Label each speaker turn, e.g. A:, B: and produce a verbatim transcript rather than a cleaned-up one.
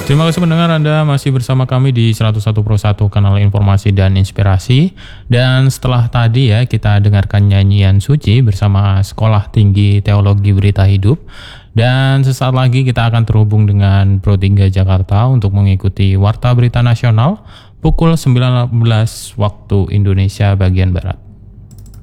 A: Terima kasih pendengar, Anda masih bersama kami di seratus satu Pro satu kanal informasi dan inspirasi. Dan setelah tadi ya kita dengarkan nyanyian suci bersama Sekolah Tinggi Teologi Berita Hidup. Dan sesaat lagi kita akan terhubung dengan Pro tiga Jakarta untuk mengikuti Warta Berita Nasional pukul sembilan belas waktu Indonesia bagian Barat.